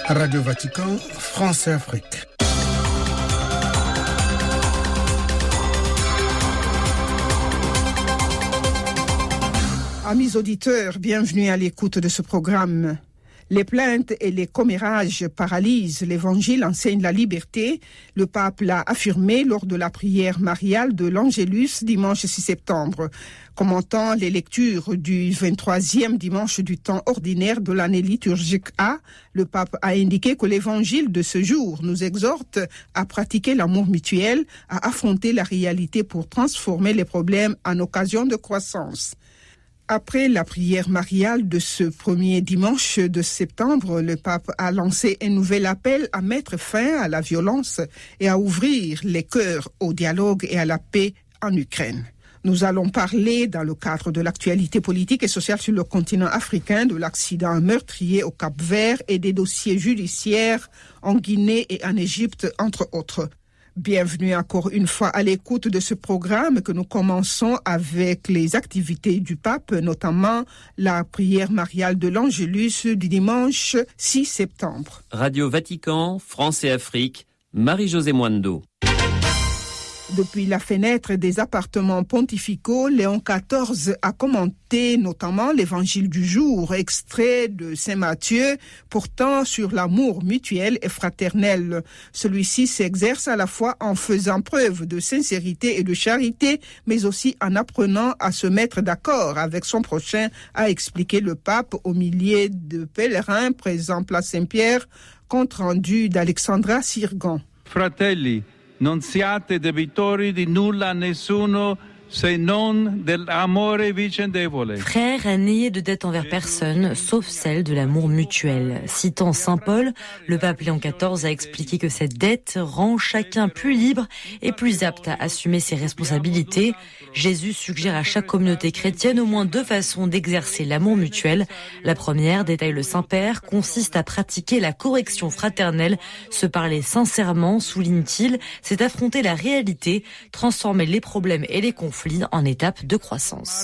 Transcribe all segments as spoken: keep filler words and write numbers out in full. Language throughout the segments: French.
Radio Vatican, France et Afrique. Amis auditeurs, bienvenue à l'écoute de ce programme. Les plaintes et les commérages paralysent, l'évangile enseigne la liberté. Le pape l'a affirmé lors de la prière mariale de l'Angélus dimanche six septembre. Commentant les lectures du vingt-troisième dimanche du temps ordinaire de l'année liturgique A, le pape a indiqué que l'évangile de ce jour nous exhorte à pratiquer l'amour mutuel, à affronter la réalité pour transformer les problèmes en occasion de croissance. Après la prière mariale de ce premier dimanche de septembre, le pape a lancé un nouvel appel à mettre fin à la violence et à ouvrir les cœurs au dialogue et à la paix en Ukraine. Nous allons parler, dans le cadre de l'actualité politique et sociale sur le continent africain, de l'accident meurtrier au Cap-Vert et des dossiers judiciaires en Guinée et en Égypte, entre autres. Bienvenue encore une fois à l'écoute de ce programme que nous commençons avec les activités du pape, notamment la prière mariale de l'Angélus du dimanche six septembre. Radio Vatican, France et Afrique, Marie-Josée Moindo. Depuis la fenêtre des appartements pontificaux, Léon quatorze a commenté notamment l'évangile du jour, extrait de Saint Matthieu, portant sur l'amour mutuel et fraternel. Celui-ci s'exerce à la fois en faisant preuve de sincérité et de charité, mais aussi en apprenant à se mettre d'accord avec son prochain, a expliqué le pape au millier de pèlerins présents place Saint-Pierre, compte rendu d'Alexandra Sirgan. Fratelli, non siate debitori di nulla a nessuno se non dell'amore vicendevole. Frères, n'ayez de dette envers personne, sauf celle de l'amour mutuel. Citant saint Paul, le pape Léon quatorze a expliqué que cette dette rend chacun plus libre et plus apte à assumer ses responsabilités. Jésus suggère à chaque communauté chrétienne au moins deux façons d'exercer l'amour mutuel. La première, détaille le Saint-Père, consiste à pratiquer la correction fraternelle. Se parler sincèrement, souligne-t-il, c'est affronter la réalité, transformer les problèmes et les conflits en étape de croissance.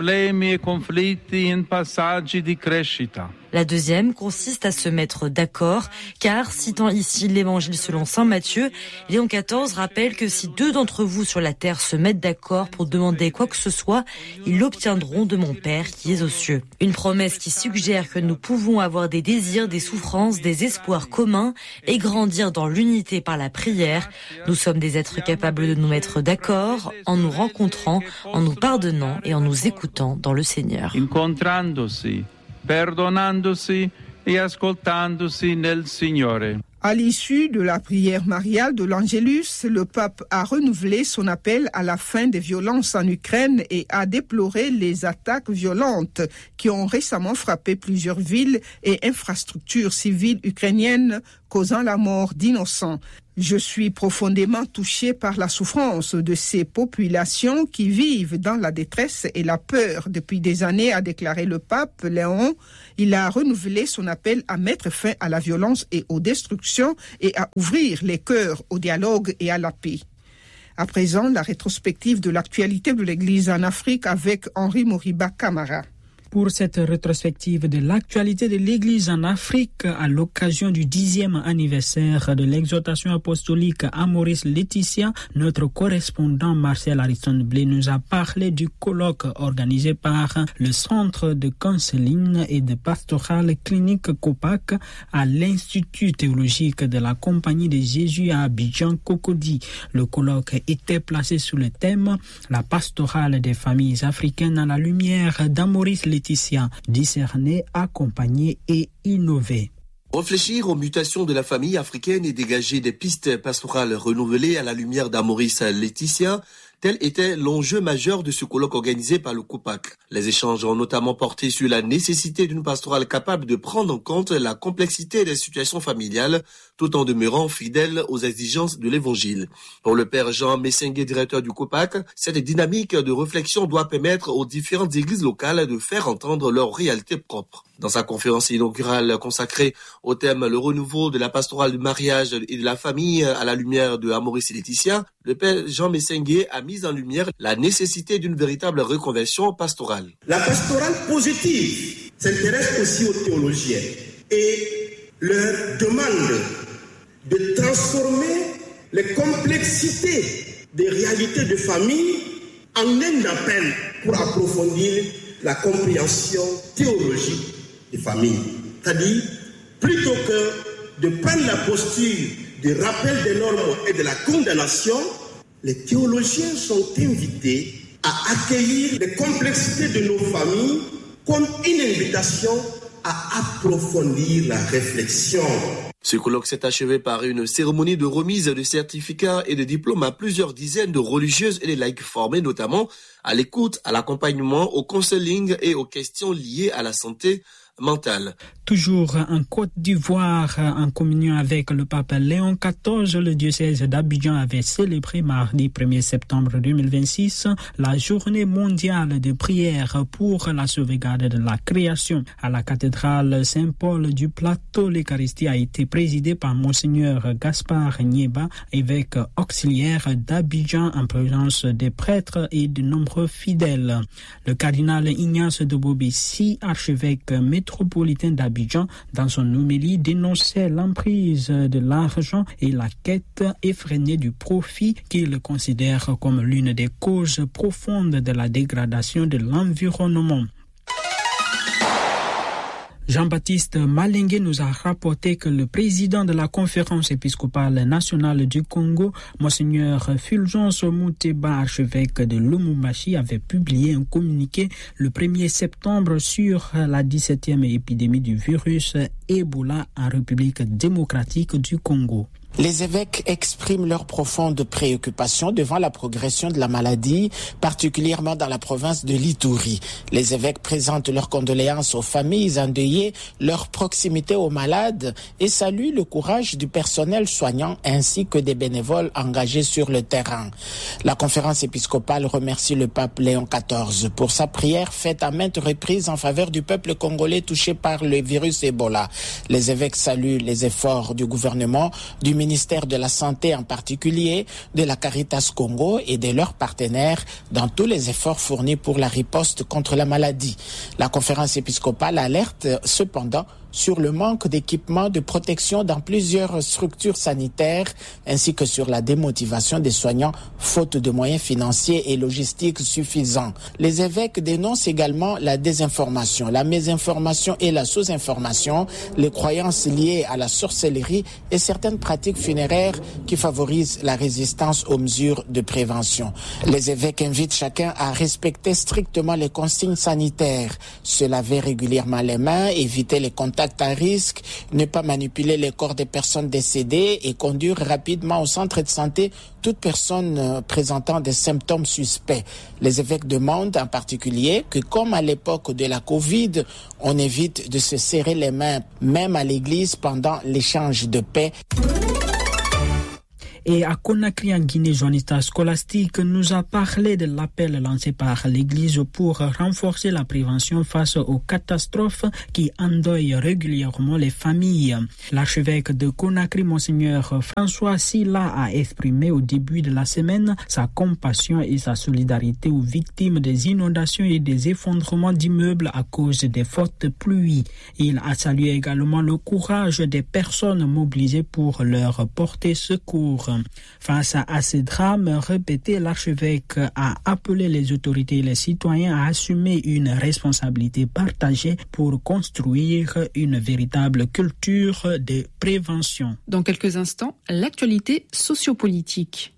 La deuxième consiste à se mettre d'accord, car, citant ici l'évangile selon saint Matthieu, Léon quatorze rappelle que si deux d'entre vous sur la terre se mettent d'accord pour demander quoi que ce soit, ils l'obtiendront de mon Père qui est aux cieux. Une promesse qui suggère que nous pouvons avoir des désirs, des souffrances, des espoirs communs et grandir dans l'unité par la prière. Nous sommes des êtres capables de nous mettre d'accord en nous rencontrant, en nous pardonnant et en nous écoutant dans le Seigneur. Perdonandosi e ascoltandosi nel Signore. À l'issue de la prière mariale de l'Angélus, le pape a renouvelé son appel à la fin des violences en Ukraine et a déploré les attaques violentes qui ont récemment frappé plusieurs villes et infrastructures civiles ukrainiennes, causant la mort d'innocents. Je suis profondément touché par la souffrance de ces populations qui vivent dans la détresse et la peur depuis des années, a déclaré le pape Léon. Il a renouvelé son appel à mettre fin à la violence et aux destructions et à ouvrir les cœurs au dialogue et à la paix. À présent, la rétrospective de l'actualité de l'Église en Afrique avec Henri Moriba Camara. Pour cette rétrospective de l'actualité de l'Église en Afrique à l'occasion du dixième anniversaire de l'exhortation apostolique Amoris Laetitia, notre correspondant Marcel Harrison Blé nous a parlé du colloque organisé par le Centre de counseling et de pastoral clinique COPAC à l'Institut théologique de la Compagnie de Jésus à Abidjan Cocody. Le colloque était placé sous le thème « La pastorale des familles africaines à la lumière d'Amoris Laetitia ». Discerner, accompagner et innover. Réfléchir aux mutations de la famille africaine et dégager des pistes pastorales renouvelées à la lumière d'Amoris Laetitia, tel était l'enjeu majeur de ce colloque organisé par le COPAC. Les échanges ont notamment porté sur la nécessité d'une pastorale capable de prendre en compte la complexité des situations familiales, tout en demeurant fidèle aux exigences de l'Évangile. Pour le père Jean Messengue, directeur du COPAC, cette dynamique de réflexion doit permettre aux différentes églises locales de faire entendre leur réalité propre. Dans sa conférence inaugurale consacrée au thème « Le renouveau de la pastorale du mariage et de la famille à la lumière de Amoris Laetitia », le père Jean Messengue a mis en lumière la nécessité d'une véritable reconversion pastorale. La pastorale positive s'intéresse aussi aux théologiens et leur demande de transformer les complexités des réalités de famille en un appel pour approfondir la compréhension théologique des familles. C'est-à-dire, plutôt que de prendre la posture de rappel des normes et de la condamnation, les théologiens sont invités à accueillir les complexités de nos familles comme une invitation à approfondir la réflexion. Ce colloque s'est achevé par une cérémonie de remise de certificats et de diplômes à plusieurs dizaines de religieuses et de laïcs formés, notamment à l'écoute, à l'accompagnement, au counseling et aux questions liées à la santé mentale. Toujours en Côte d'Ivoire, en communion avec le pape Léon quatorze, le diocèse d'Abidjan avait célébré mardi premier septembre deux mille vingt-six la journée mondiale de prière pour la sauvegarde de la création. À la cathédrale Saint-Paul du Plateau, l'Eucharistie a été présidée par Monseigneur Gaspard Nieba, évêque auxiliaire d'Abidjan, en présence des prêtres et de nombreux fidèles. Le cardinal Ignace de Bobissi, archevêque métropolitain d'Abidjan, dans son homélie, dénonçait l'emprise de l'argent et la quête effrénée du profit qu'il considère comme l'une des causes profondes de la dégradation de l'environnement. Jean-Baptiste Malingué nous a rapporté que le président de la conférence épiscopale nationale du Congo, Monseigneur Fulgence Mouteba, archevêque de Lubumbashi, avait publié un communiqué le premier septembre sur la dix-septième épidémie du virus Ebola en République démocratique du Congo. Les évêques expriment leur profonde préoccupation devant la progression de la maladie, particulièrement dans la province de l'Ituri. Les évêques présentent leurs condoléances aux familles endeuillées, leur proximité aux malades et saluent le courage du personnel soignant ainsi que des bénévoles engagés sur le terrain. La conférence épiscopale remercie le pape Léon quatorze pour sa prière faite à maintes reprises en faveur du peuple congolais touché par le virus Ebola. Les évêques saluent les efforts du gouvernement, du ministère de la Santé en particulier, de la Caritas Congo et de leurs partenaires dans tous les efforts fournis pour la riposte contre la maladie. La conférence épiscopale alerte cependant sur le manque d'équipements de protection dans plusieurs structures sanitaires ainsi que sur la démotivation des soignants faute de moyens financiers et logistiques suffisants. Les évêques dénoncent également la désinformation, la mésinformation et la sous-information, les croyances liées à la sorcellerie et certaines pratiques funéraires qui favorisent la résistance aux mesures de prévention. Les évêques invitent chacun à respecter strictement les consignes sanitaires, se laver régulièrement les mains, éviter les contacts à risque, ne pas manipuler les corps des personnes décédées et conduire rapidement au centre de santé toute personne présentant des symptômes suspects. Les évêques demandent en particulier que, comme à l'époque de la Covid, on évite de se serrer les mains, même à l'église, pendant l'échange de paix. Et à Conakry, en Guinée, Jonita Scolastique nous a parlé de l'appel lancé par l'Église pour renforcer la prévention face aux catastrophes qui endeuillent régulièrement les familles. L'archevêque de Conakry, Monseigneur François Silla, a exprimé au début de la semaine sa compassion et sa solidarité aux victimes des inondations et des effondrements d'immeubles à cause des fortes pluies. Il a salué également le courage des personnes mobilisées pour leur porter secours. Face à ces drames répétés, l'archevêque a appelé les autorités et les citoyens à assumer une responsabilité partagée pour construire une véritable culture de prévention. Dans quelques instants, l'actualité sociopolitique.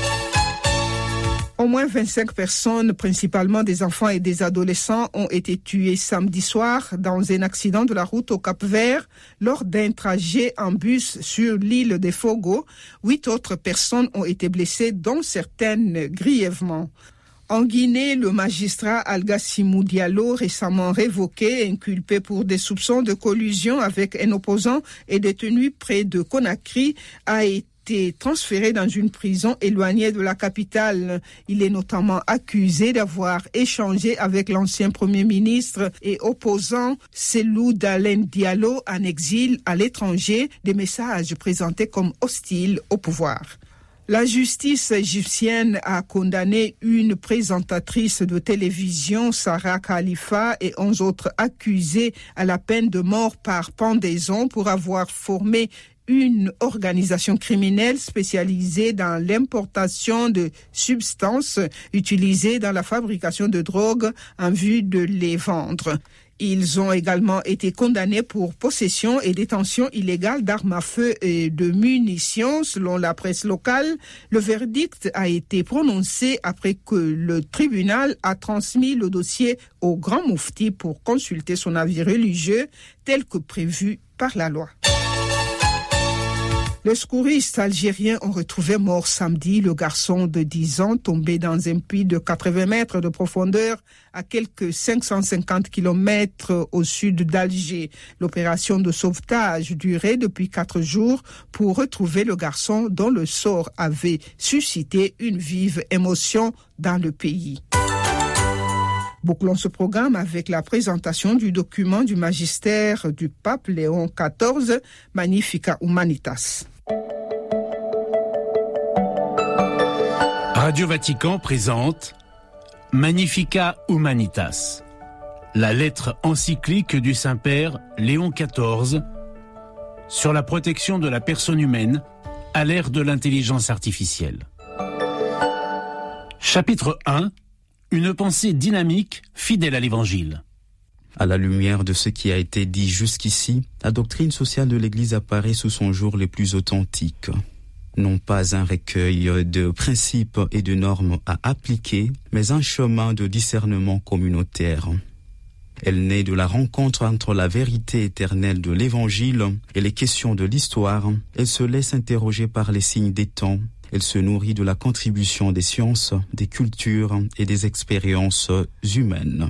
Au moins vingt-cinq personnes, principalement des enfants et des adolescents, ont été tuées samedi soir dans un accident de la route au Cap-Vert lors d'un trajet en bus sur l'île des Fogo. Huit autres personnes ont été blessées, dont certaines grièvement. En Guinée, le magistrat Algassimou Diallo, récemment révoqué, inculpé pour des soupçons de collusion avec un opposant et détenu près de Conakry, a été été transféré dans une prison éloignée de la capitale. Il est notamment accusé d'avoir échangé avec l'ancien premier ministre et opposant Cellou Dalein Diallo en exil à l'étranger des messages présentés comme hostiles au pouvoir. La justice égyptienne a condamné une présentatrice de télévision, Sarah Khalifa, et onze autres accusés à la peine de mort par pendaison pour avoir formé une organisation criminelle spécialisée dans l'importation de substances utilisées dans la fabrication de drogue en vue de les vendre. Ils ont également été condamnés pour possession et détention illégale d'armes à feu et de munitions, selon la presse locale. Le verdict a été prononcé après que le tribunal a transmis le dossier au grand moufti pour consulter son avis religieux tel que prévu par la loi. Les secouristes algériens ont retrouvé mort samedi le garçon de dix ans tombé dans un puits de quatre-vingts mètres de profondeur à quelques cinq cent cinquante kilomètres au sud d'Alger. L'opération de sauvetage durait depuis quatre jours pour retrouver le garçon dont le sort avait suscité une vive émotion dans le pays. Bouclons ce programme avec la présentation du document du magistère du pape Léon quatorze, Magnificat Humanitas. Radio Vatican présente Magnificat Humanitas, la lettre encyclique du Saint-Père Léon quatorze sur la protection de la personne humaine à l'ère de l'intelligence artificielle. Chapitre un. Une pensée dynamique, fidèle à l'Évangile. À la lumière de ce qui a été dit jusqu'ici, la doctrine sociale de l'Église apparaît sous son jour les plus authentiques. Non pas un recueil de principes et de normes à appliquer, mais un chemin de discernement communautaire. Elle naît de la rencontre entre la vérité éternelle de l'Évangile et les questions de l'histoire. Elle se laisse interroger par les signes des temps. Elle se nourrit de la contribution des sciences, des cultures et des expériences humaines.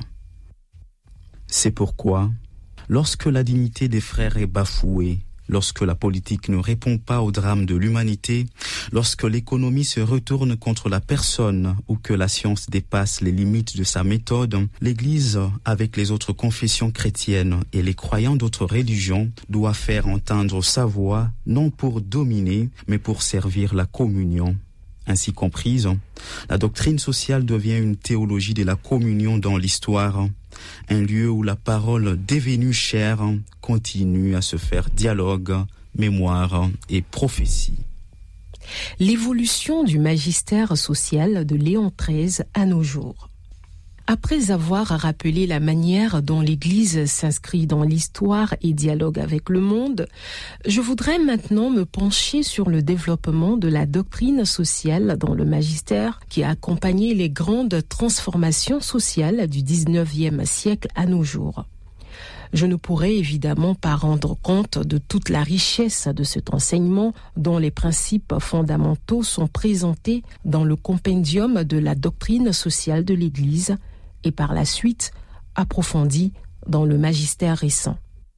C'est pourquoi, lorsque la dignité des frères est bafouée, lorsque la politique ne répond pas au drame de l'humanité, lorsque l'économie se retourne contre la personne ou que la science dépasse les limites de sa méthode, l'Église, avec les autres confessions chrétiennes et les croyants d'autres religions, doit faire entendre sa voix, non pour dominer, mais pour servir la communion. Ainsi comprise, la doctrine sociale devient une théologie de la communion dans l'histoire, un lieu où la parole devenue chair continue à se faire dialogue, mémoire et prophétie. L'évolution du magistère social de Léon treize à nos jours. Après avoir rappelé la manière dont l'Église s'inscrit dans l'histoire et dialogue avec le monde, je voudrais maintenant me pencher sur le développement de la doctrine sociale dans le magistère qui a accompagné les grandes transformations sociales du dix-neuvième siècle à nos jours. Je ne pourrais évidemment pas rendre compte de toute la richesse de cet enseignement dont les principes fondamentaux sont présentés dans le compendium de la doctrine sociale de l'Église et par la suite approfondis dans le magistère récent.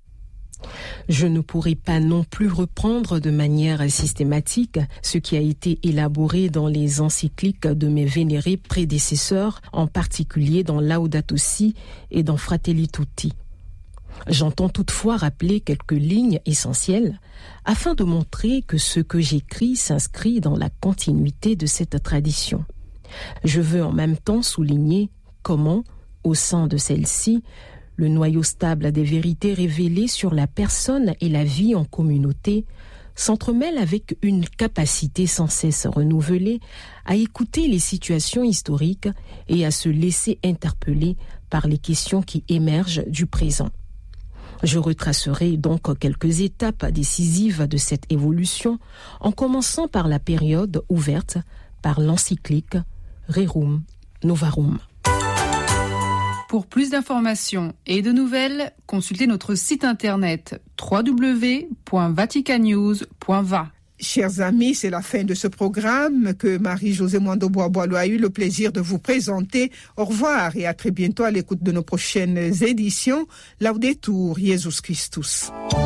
Je ne pourrai pas non plus reprendre de manière systématique ce qui a été élaboré dans les encycliques de mes vénérés prédécesseurs, en particulier dans Laudato Si et dans Fratelli Tutti. J'entends toutefois rappeler quelques lignes essentielles afin de montrer que ce que j'écris s'inscrit dans la continuité de cette tradition. Je veux en même temps souligner comment, au sein de celle-ci, le noyau stable des vérités révélées sur la personne et la vie en communauté s'entremêle avec une capacité sans cesse renouvelée à écouter les situations historiques et à se laisser interpeller par les questions qui émergent du présent. Je retracerai donc quelques étapes décisives de cette évolution, en commençant par la période ouverte par l'encyclique Rerum Novarum. Pour plus d'informations et de nouvelles, consultez notre site internet w w w point vatican news point v a. Chers amis, c'est la fin de ce programme que Marie-Josée Mwando-Bois-Boileau a eu le plaisir de vous présenter. Au revoir et à très bientôt à l'écoute de nos prochaines éditions. Laudetur Jesus Christus.